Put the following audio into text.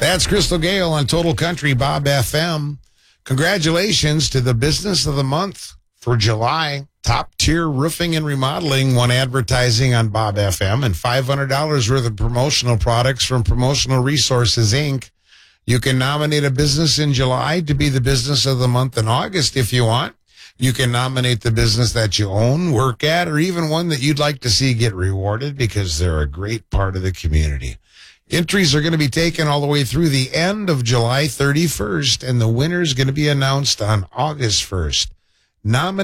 That's Crystal Gale on Total Country Bob FM. Congratulations to the Business of the Month for July. Top tier roofing and remodeling won advertising on Bob FM and $500 worth of promotional products from Promotional Resources, Inc. You can nominate a business in July to be the Business of the Month in August if you want. You can nominate the business that you own, work at, or even one that you'd like to see get rewarded because they're a great part of the community. Entries are going to be taken all the way through the end of July 31st, and the winner is going to be announced on August 1st. Nominate